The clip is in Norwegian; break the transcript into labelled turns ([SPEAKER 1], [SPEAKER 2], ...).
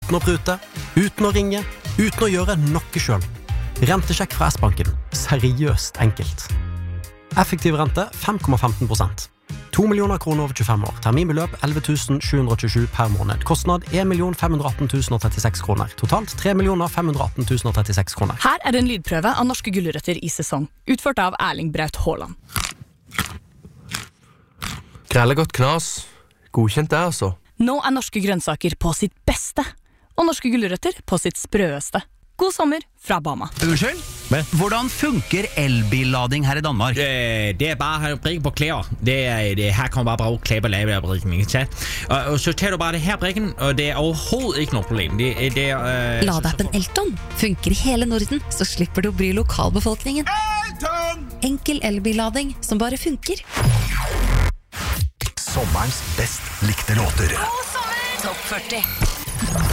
[SPEAKER 1] uten å prute, uten å ringe, uten å gjøre noe selv. Rentesjekk fra S-banken. Seriøst enkelt. Effektiv rente 5,15%. 2 millioner kroner over 25 år. Terminbeløp 11 727 per måned. Kostnad 1 518 036 kroner. Totalt 3 518 036 kroner.
[SPEAKER 2] Her er en lydprøve av norske gulrøtter i sesong, utført av Erling Braut Haaland.
[SPEAKER 3] Grelle godt knas. Godkjent det, altså.
[SPEAKER 2] Nå er norske grønnsaker på sitt beste, og norske gulrøtter på sitt sprøeste. God sommer fra Bama.
[SPEAKER 4] Unnskyld? Hvordan funker elbillading her i Danmark?
[SPEAKER 5] Det er bare å brikke på klær. Her kan man bare bruke klær på lavebrikken. Og så tar du bare det her brikken, og det er overhovedet ikke noe problem.
[SPEAKER 6] Ladeappen Elton funker i hele Norden, så slipper du å bry lokalbefolkningen. Elton! Enkel elbillading som bare funker.
[SPEAKER 7] Sommerens best likte låter.
[SPEAKER 6] God sommer! Topp 40.